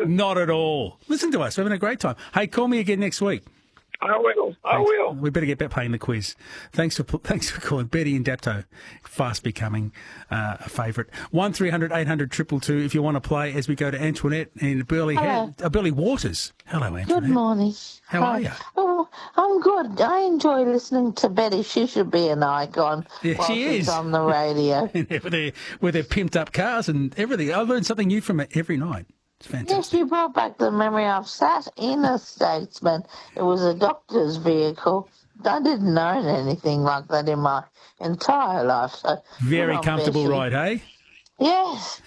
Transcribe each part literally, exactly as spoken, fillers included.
Not at all. Listen to us. We're having a great time. Hey, call me again next week. I will. I Thanks. will. We better get back playing the quiz. Thanks for thanks for calling. Betty and Dapto, fast becoming uh, a favourite. One three hundred eight hundred triple two. If you want to play, as we go to Antoinette in Burley, Hello. uh, Burley Waters. Hello, Antoinette. Good morning. How Hi. are you? Oh, I'm good. I enjoy listening to Betty. She should be an icon. Yeah, while she she's is. on the radio. with their with their pimped up cars and everything. I learn something new from it every night. It's fantastic. Yes, you brought back the memory. I've sat in a Statesman. It was a doctor's vehicle. I didn't own anything like that in my entire life. So Very good on comfortable Bessie. ride, hey? Yes.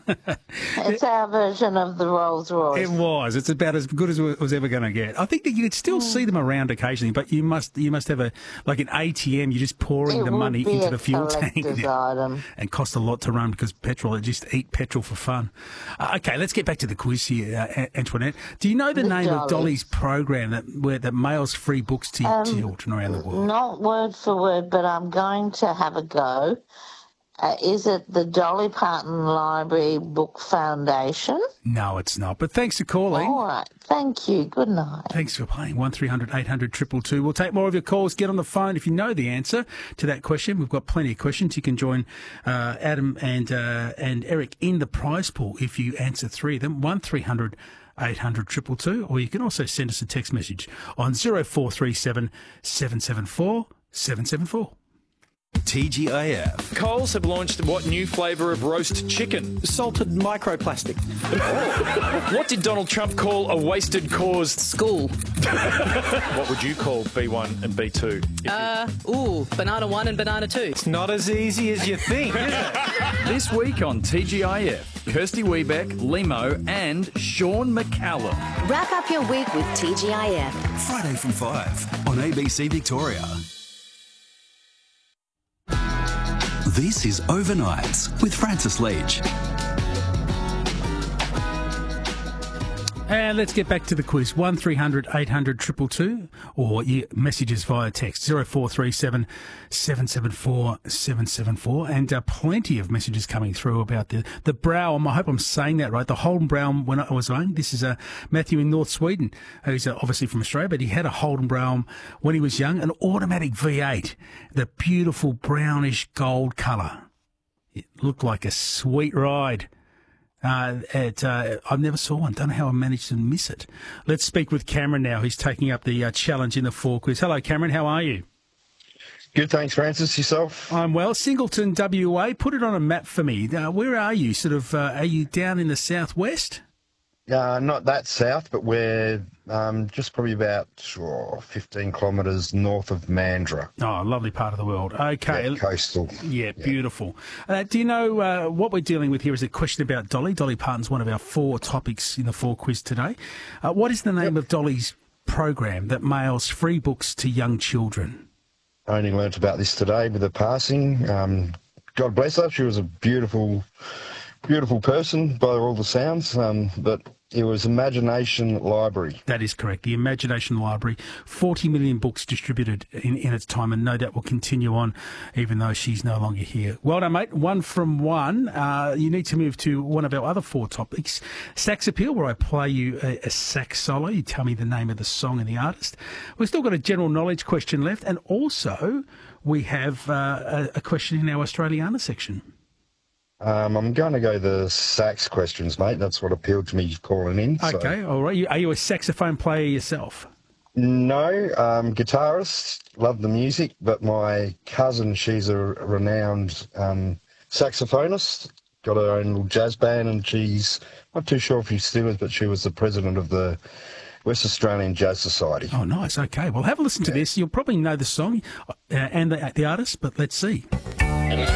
It's our version of the Rolls Royce. It was. It's about as good as it was ever going to get. I think that you could still see them around occasionally, but you must you must have a like an A T M. You're just pouring It the would money be into a the fuel tank, collector's item. and cost a lot to run because petrol. They just eat petrol for fun. Uh, okay, let's get back to the quiz here, uh, Antoinette. Do you know the, The name of Dollies. Dolly's program that where that mails free books to Um, children around the world? Not word for word, but I'm going to have a go. Uh, is it the Dolly Parton Library Book Foundation? No, it's not. But thanks for calling. All right. Thank you. Good night. Thanks for playing. one three hundred eight hundred two two two. We'll take more of your calls. Get on the phone if you know the answer to that question. We've got plenty of questions. You can join uh, Adam and uh, and Eric in the prize pool if you answer three of them. one three hundred eight hundred two two two. Or you can also send us a text message on zero four three seven seven seven four seven seven four. T G I F. Coles have launched what new flavour of roast chicken? Salted microplastic. What did Donald Trump call a wasted cause? School. What would you call B one and B two? Uh, ooh, banana one and banana two. It's not as easy as you think, is it? This week on T G I F, Kirsty Webeck, Limo and Sean McCallum. Wrap up your week with T G I F. Friday from five on A B C Victoria. This is Overnights with Francis Leach. And let's get back to the quiz. one three hundred eight hundred two two two or your messages via text zero four three seven seven seven four seven seven four. And uh, plenty of messages coming through about the, the Browm. I hope I'm saying that right. The Holden Browm when I was young. This is uh, Matthew in North Sweden, who's uh, obviously from Australia, but he had a Holden Browm when he was young, an automatic V eight, the beautiful brownish gold colour. It looked like a sweet ride. Uh, it, uh, I've never saw one. Don't know how I managed to miss it. Let's speak with Cameron now. He's taking up the uh, challenge in the four quiz. Hello, Cameron. How are you? Good, thanks, Francis. Yourself? I'm well. Singleton, W A. Put it on a map for me. Uh, where are you? Sort of. Uh, are you down in the southwest? Uh, not that south, but we're um, just probably about oh, fifteen kilometres north of Mandurah. Oh, lovely part of the world. Okay. Yeah, coastal. Yeah, beautiful. Uh, do you know uh, what we're dealing with here is a question about Dolly. Dolly Parton's one of our four topics in the four quiz today. Uh, what is the name Yep. of Dolly's program that mails free books to young children? I only learnt about this today with her passing. Um, God bless her. She was a beautiful, beautiful person by all the sounds, um, but it was Imagination Library. That is correct. The Imagination Library, forty million books distributed in, in its time, and no doubt will continue on even though she's no longer here. Well done, mate. One from one. Uh, you need to move to one of our other four topics, Sax Appeal, where I play you a, a sax solo. You tell me the name of the song and the artist. We've still got a general knowledge question left, and also we have uh, a, a question in our Australiana section. Um, I'm going to go the sax questions, mate. That's what appealed to me calling in. So. Okay, all right. You, are you a saxophone player yourself? No, um, guitarist, love the music, but my cousin, she's a renowned um, saxophonist, got her own little jazz band, and she's, not too sure if she still is, but she was the president of the West Australian Jazz Society. Oh, nice. Okay, well, have a listen to Yeah. this. You'll probably know the song uh, and the, the artist, but let's see.